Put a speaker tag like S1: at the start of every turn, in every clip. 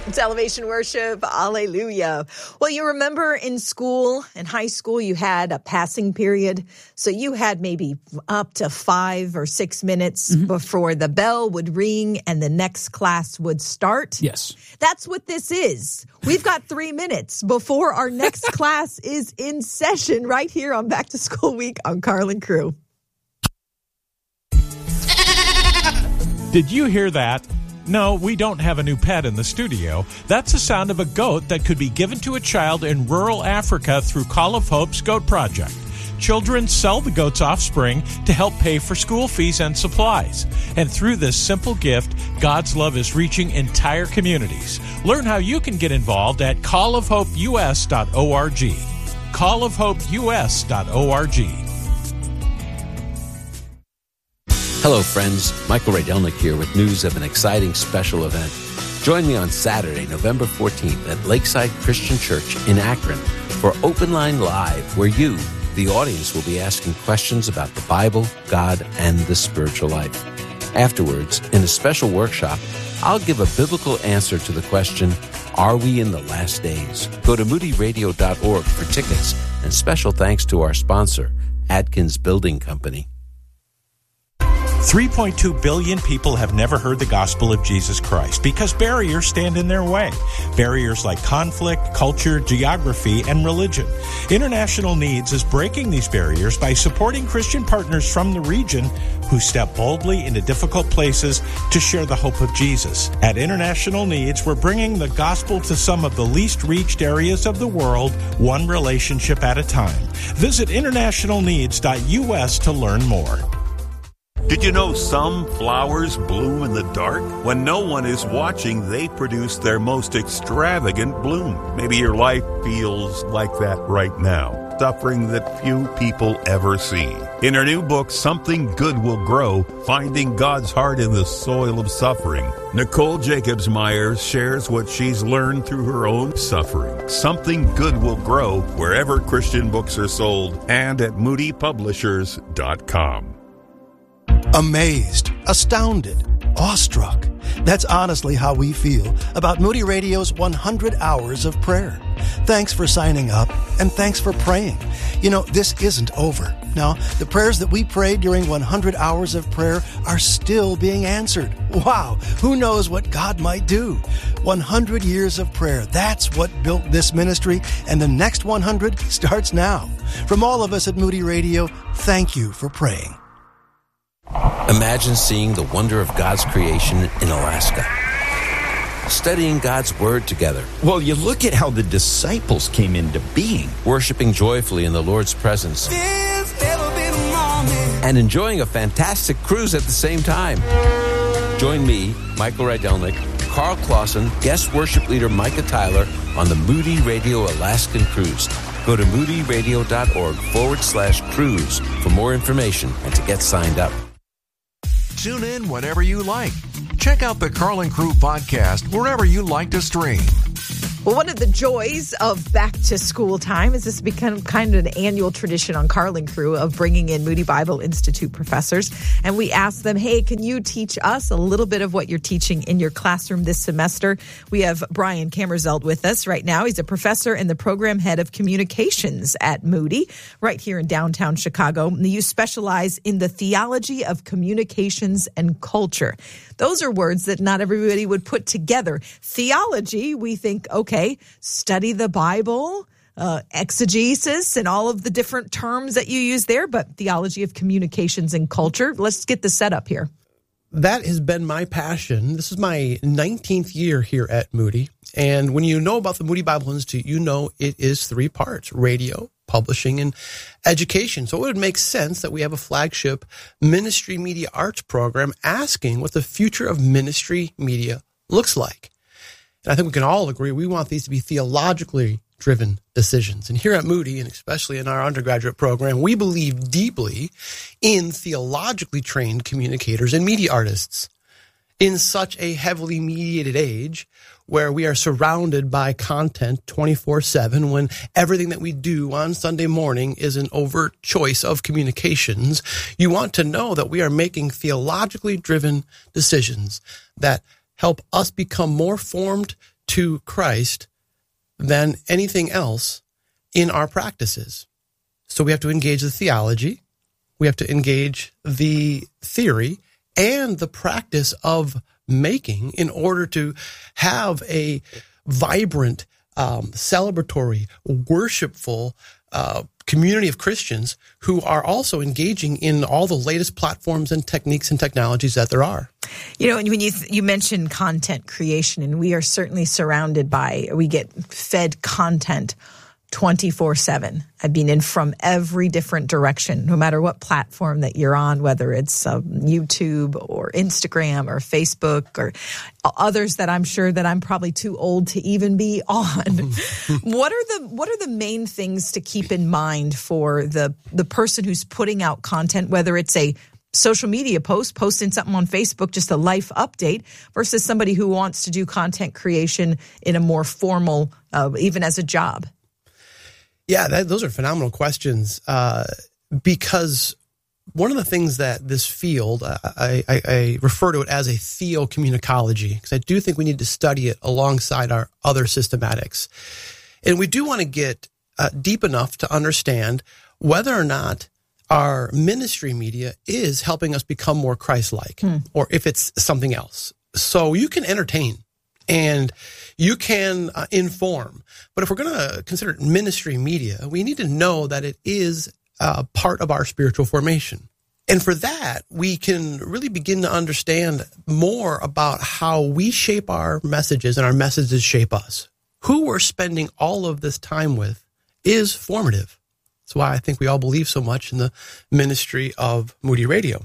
S1: It's Elevation Worship. Hallelujah. Well, you remember in school, in high school, you had a passing period. So you had maybe up to 5 or 6 minutes before the bell would ring and the next class would start.
S2: Yes.
S1: That's what this is. We've got 3 minutes before our next class is in session right here on Back to School Week on Carl and Crew.
S3: Did you hear that? No, we don't have a new pet in the studio. That's the sound of a goat that could be given to a child in rural Africa through Call of Hope's Goat Project. Children sell the goat's offspring to help pay for school fees and supplies. And through this simple gift, God's love is reaching entire communities. Learn how you can get involved at callofhopeus.org. callofhopeus.org.
S4: Hello, friends. Michael Rydelnik here with news of an exciting special event. Join me on Saturday, November 14th at Lakeside Christian Church in Akron for Open Line Live, where you, the audience, will be asking questions about the Bible, God, and the spiritual life. Afterwards, in a special workshop, I'll give a biblical answer to the question, are we in the last days? Go to moodyradio.org for tickets, and special thanks to our sponsor, Adkins Building Company.
S3: 3.2 billion people have never heard the gospel of Jesus Christ because barriers stand in their way. Barriers like conflict, culture, geography, and religion. International Needs is breaking these barriers by supporting Christian partners from the region who step boldly into difficult places to share the hope of Jesus. At International Needs, we're bringing the gospel to some of the least reached areas of the world, one relationship at a time. Visit internationalneeds.us to learn more.
S5: Did you know some flowers bloom in the dark? When no one is watching, they produce their most extravagant bloom. Maybe your life feels like that right now. Suffering that few people ever see. In her new book, Something Good Will Grow, Finding God's Heart in the Soil of Suffering, Nicole Jacobs-Myers shares what she's learned through her own suffering. Something Good Will Grow wherever Christian books are sold and at moodypublishers.com.
S6: Amazed, astounded, awestruck. That's honestly how we feel about Moody Radio's 100 Hours of Prayer. Thanks for signing up, and thanks for praying. You know, this isn't over. Now, the prayers that we prayed during 100 Hours of Prayer are still being answered. Wow, who knows what God might do? 100 years of prayer, that's what built this ministry, and the next 100 starts now. From all of us at Moody Radio, thank you for praying.
S4: Imagine seeing the wonder of God's creation in Alaska. Studying God's Word together.
S7: Well, you look at how the disciples came into being.
S4: Worshiping joyfully in the Lord's presence. And enjoying a fantastic cruise at the same time. Join me, Michael Rydelnik, Carl Clausen, guest worship leader Micah Tyler on the Moody Radio Alaskan Cruise. Go to moodyradio.org/cruise for more information and to get signed up.
S8: Tune in whenever you like. Check out the Carl and Crew podcast wherever you like to stream.
S1: Well, one of the joys of back to school time is this become kind of an annual tradition on Carl and Crew of bringing in Moody Bible Institute professors. And we ask them, hey, can you teach us a little bit of what you're teaching in your classroom this semester? We have Brian Kammerzelt with us right now. He's a professor and the program head of communications at Moody right here in downtown Chicago. You specialize in the theology of communications and culture. Those are words that not everybody would put together. Theology, we think, okay, study the Bible, exegesis, and all of the different terms that you use there, but theology of communications and culture. Let's get the setup here.
S9: That has been my passion. This is my 19th year here at Moody. And when you know about the Moody Bible Institute, you know it is 3 parts: radio, publishing, and education. So it would make sense that we have a flagship ministry media arts program asking what the future of ministry media looks like. And I think we can all agree we want these to be theologically driven decisions. And here at Moody, and especially in our undergraduate program, we believe deeply in theologically trained communicators and media artists. In such a heavily mediated age where we are surrounded by content 24/7, when everything that we do on Sunday morning is an overt choice of communications, you want to know that we are making theologically driven decisions that help us become more formed to Christ than anything else in our practices. So we have to engage the theology, we have to engage the theory and the practice of making in order to have a vibrant, celebratory, worshipful community of Christians who are also engaging in all the latest platforms and techniques and technologies that there are.
S1: You know, when you mentioned content creation, and we are certainly surrounded by, we get fed content 24/7. I mean, and from every different direction, no matter what platform that you're on, whether it's YouTube or Instagram or Facebook or others that I'm sure that I'm probably too old to even be on. What are the main things to keep in mind for the person who's putting out content, whether it's a social media post, posting something on Facebook, just a life update, versus somebody who wants to do content creation in a more formal, even as a job?
S9: Yeah, those are phenomenal questions because one of the things that this field, I refer to it as a theocommunicology, because I do think we need to study it alongside our other systematics. And we do want to get deep enough to understand whether or not our ministry media is helping us become more Christ-like, or if it's something else. So you can entertain and you can inform. But if we're going to consider ministry media, we need to know that it is part of our spiritual formation. And for that, we can really begin to understand more about how we shape our messages and our messages shape us. Who we're spending all of this time with is formative. That's why I think we all believe so much in the ministry of Moody Radio.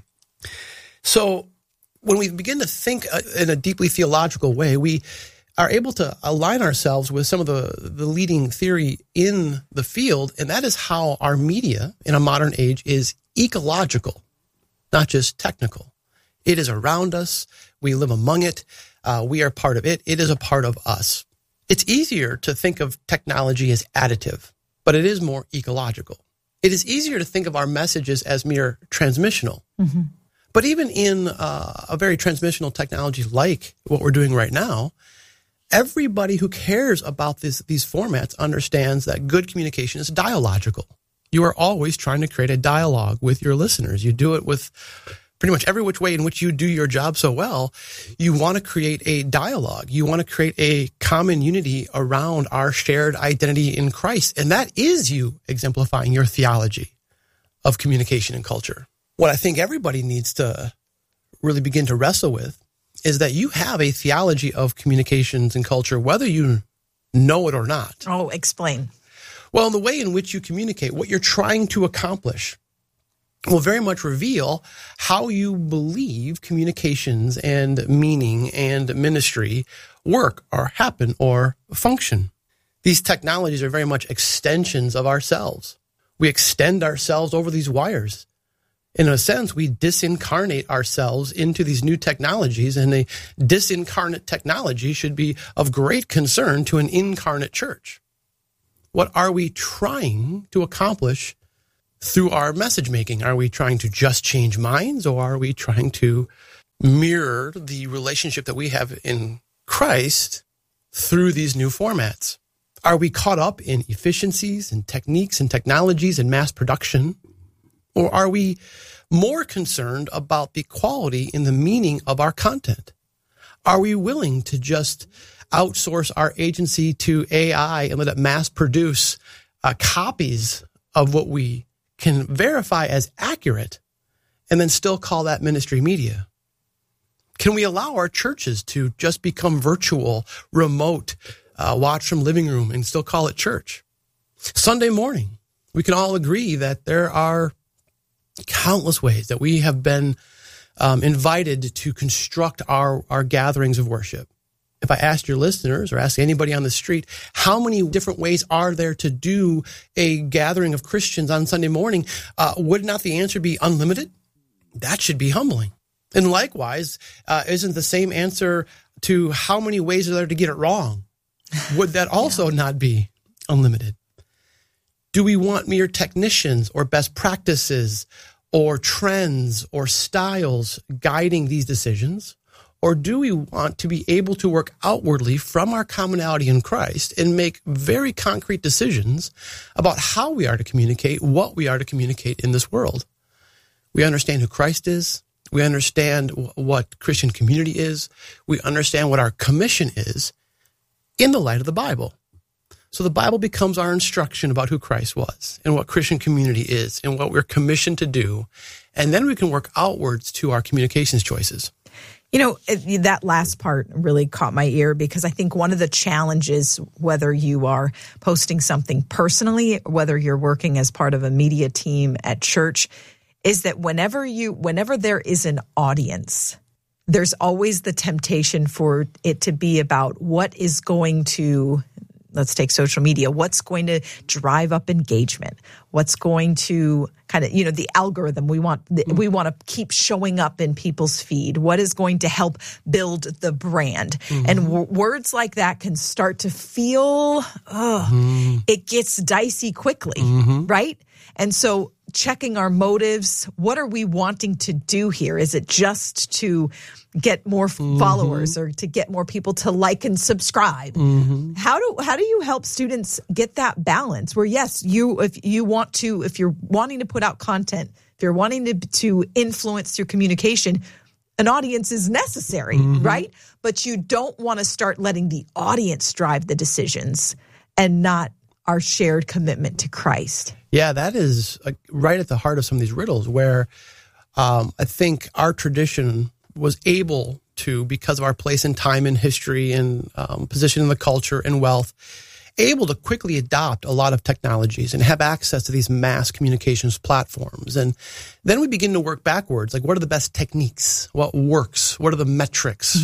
S9: So when we begin to think in a deeply theological way, we are able to align ourselves with some of the leading theory in the field, and that is how our media in a modern age is ecological, not just technical. It is around us. We live among it. We are part of it. It is a part of us. It's easier to think of technology as additive, but it is more ecological. It is easier to think of our messages as mere transmissional. Mm-hmm. But even in a very transmissional technology like what we're doing right now, everybody who cares about these formats understands that good communication is dialogical. You are always trying to create a dialogue with your listeners. You do it with pretty much every which way in which you do your job so well. You want to create a dialogue. You want to create a common unity around our shared identity in Christ. And that is you exemplifying your theology of communication and culture. What I think everybody needs to really begin to wrestle with is that you have a theology of communications and culture, whether you know it or not.
S1: Oh, explain.
S9: Well, the way in which you communicate, what you're trying to accomplish, will very much reveal how you believe communications and meaning and ministry work or happen or function. These technologies are very much extensions of ourselves. We extend ourselves over these wires. In a sense, we disincarnate ourselves into these new technologies, and a disincarnate technology should be of great concern to an incarnate church. What are we trying to accomplish through our message making? Are we trying to just change minds, or are we trying to mirror the relationship that we have in Christ through these new formats? Are we caught up in efficiencies and techniques and technologies and mass production? Or are we more concerned about the quality and the meaning of our content? Are we willing to just outsource our agency to AI and let it mass produce copies of what we can verify as accurate and then still call that ministry media? Can we allow our churches to just become virtual, remote, watch from living room and still call it church? Sunday morning, we can all agree that there are countless ways that we have been invited to construct our gatherings of worship. If I asked your listeners or asked anybody on the street, how many different ways are there to do a gathering of Christians on Sunday morning, would not the answer be unlimited? That should be humbling. And likewise, isn't the same answer to how many ways are there to get it wrong? Would that also not be unlimited? Do we want mere technicians or best practices or trends or styles guiding these decisions? Or do we want to be able to work outwardly from our commonality in Christ and make very concrete decisions about how we are to communicate, what we are to communicate in this world? We understand who Christ is. We understand what Christian community is. We understand what our commission is in the light of the Bible. So the Bible becomes our instruction about who Christ was and what Christian community is and what we're commissioned to do. And then we can work outwards to our communications choices.
S1: You know, that last part really caught my ear because I think one of the challenges, whether you are posting something personally, whether you're working as part of a media team at church, is that whenever there is an audience, there's always the temptation for it to be about what is going to, let's take social media, what's going to drive up engagement, what's going to kind of, the algorithm, we want to keep showing up in people's feed, what is going to help build the brand. Mm-hmm. And words like that can start to feel, it gets dicey quickly, right? And so checking our motives, what are we wanting to do here? Is it just to get more followers or to get more people to like and subscribe? How do you help students get that balance where, yes, if you're wanting to put out content, if you're wanting to influence through communication, an audience is necessary, right? But you don't want to start letting the audience drive the decisions and not our shared commitment to Christ.
S9: Yeah, that is right at the heart of some of these riddles where I think our tradition was able to, because of our place in time and history and position in the culture and wealth, able to quickly adopt a lot of technologies and have access to these mass communications platforms. And then we begin to work backwards. Like, what are the best techniques? What works? What are the metrics?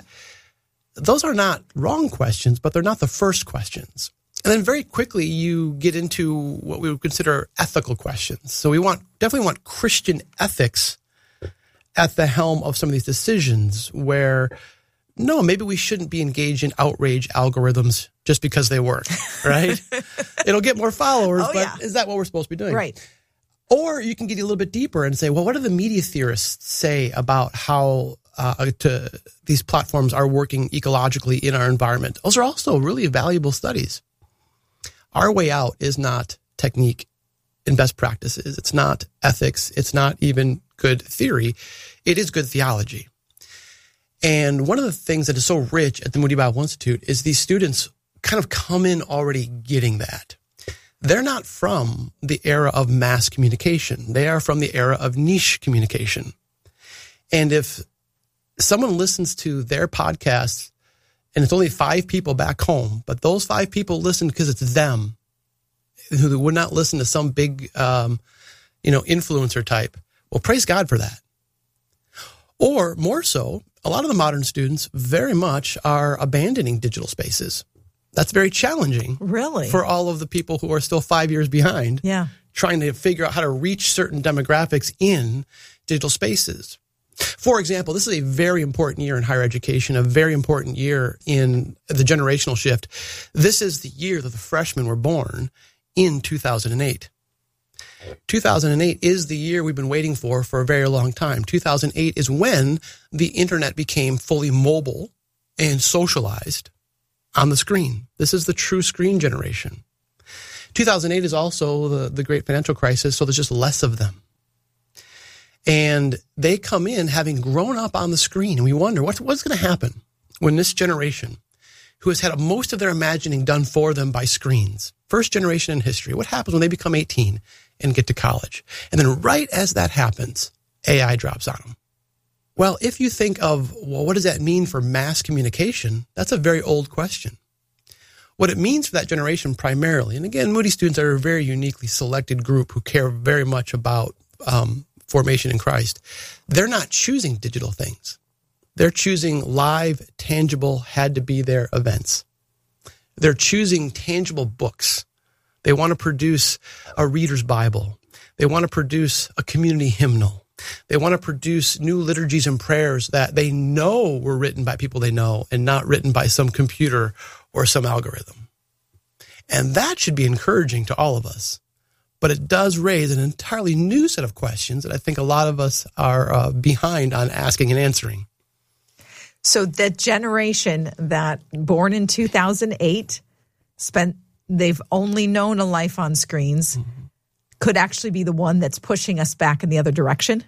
S9: Those are not wrong questions, but they're not the first questions. And then very quickly you get into what we would consider ethical questions. So we definitely want Christian ethics at the helm of some of these decisions where, no, maybe we shouldn't be engaged in outrage algorithms just because they work, right? It'll get more followers, but is that what we're supposed to be doing?
S1: Right.
S9: Or you can get a little bit deeper and say, well, what do the media theorists say about how these platforms are working ecologically in our environment? Those are also really valuable studies. Our way out is not technique and best practices. It's not ethics. It's not even good theory. It is good theology. And one of the things that is so rich at the Moody Bible Institute is these students kind of come in already getting that. They're not from the era of mass communication. They are from the era of niche communication. And if someone listens to their podcasts and it's only 5 people back home, but those 5 people listen because it's them who would not listen to some big, influencer type. Well, praise God for that. Or more so, a lot of the modern students very much are abandoning digital spaces. That's very challenging.
S1: Really?
S9: For all of the people who are still 5 years behind.
S1: Yeah.
S9: Trying to figure out how to reach certain demographics in digital spaces. For example, this is a very important year in higher education, a very important year in the generational shift. This is the year that the freshmen were born in 2008. 2008 is the year we've been waiting for a very long time. 2008 is when the internet became fully mobile and socialized on the screen. This is the true screen generation. 2008 is also the great financial crisis, so there's just less of them. And they come in having grown up on the screen, and we wonder what's going to happen when this generation, who has had most of their imagining done for them by screens, first generation in history, what happens when they become 18 and get to college? And then right as that happens, AI drops on them. Well, if you think of, well, what does that mean for mass communication? That's a very old question. What it means for that generation primarily, and again, Moody students are a very uniquely selected group who care very much about formation in Christ. They're not choosing digital things. They're choosing live, tangible, had to be there events. They're choosing tangible books. They want to produce a reader's Bible. They want to produce a community hymnal. They want to produce new liturgies and prayers that they know were written by people they know and not written by some computer or some algorithm. And that should be encouraging to all of us. But it does raise an entirely new set of questions that I think a lot of us are behind on asking and answering.
S1: So the generation that born in 2008 they've only known a life on screens could actually be the one that's pushing us back in the other direction.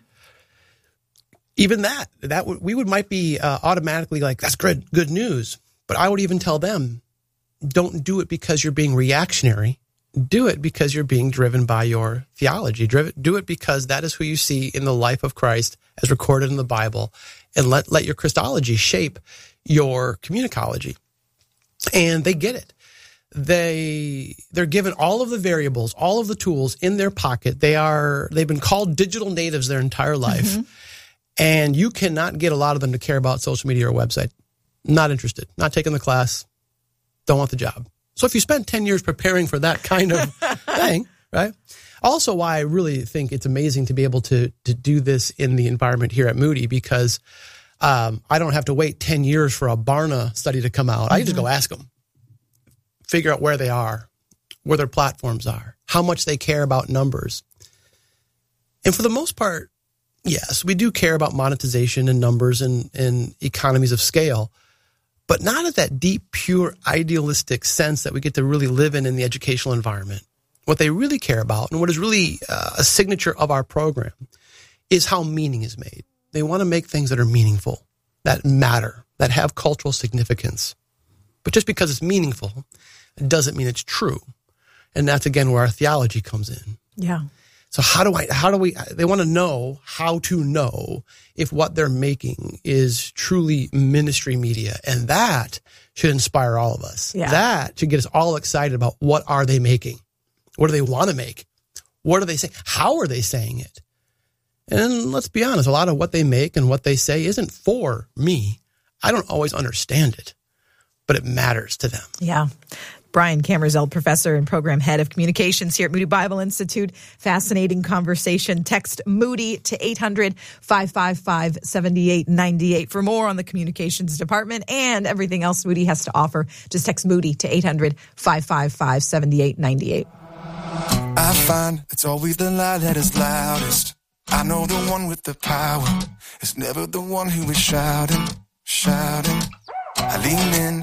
S9: Even that we might be automatically like, that's good news. But I would even tell them, don't do it because you're being reactionary. Do it because you're being driven by your theology. Do it because that is who you see in the life of Christ as recorded in the Bible. And let your Christology shape your communicology. And they get it. They're given all of the variables, all of the tools in their pocket. They've been called digital natives their entire life. And you cannot get a lot of them to care about social media or website. Not interested, not taking the class, don't want the job. So if you spend 10 years preparing for that kind of thing, right? Also why I really think it's amazing to be able to do this in the environment here at Moody, because I don't have to wait 10 years for a Barna study to come out. I can just go ask them, figure out where they are, where their platforms are, how much they care about numbers. And for the most part, yes, we do care about monetization and numbers and economies of scale, but not at that deep, pure, idealistic sense that we get to really live in the educational environment. What they really care about, and what is really a signature of our program, is how meaning is made. They want to make things that are meaningful, that matter, that have cultural significance. But just because it's meaningful, it doesn't mean it's true. And that's, again, where our theology comes in.
S1: Yeah.
S9: So they want to know how to know if what they're making is truly ministry media. And that should inspire all of us.
S1: Yeah.
S9: That should get us all excited about what are they making? What do they want to make? What are they saying? How are they saying it? And let's be honest, a lot of what they make and what they say isn't for me. I don't always understand it, but it matters to them.
S1: Yeah. Brian Kammerzell, professor and program head of communications here at Moody Bible Institute. Fascinating conversation. Text Moody to 800-555-7898 for more on the communications department and everything else Moody has to offer. Just text Moody to 800-555-7898.
S2: I find it's always the lie that is loudest. I know the one with the power. It's never the one who is shouting. I lean in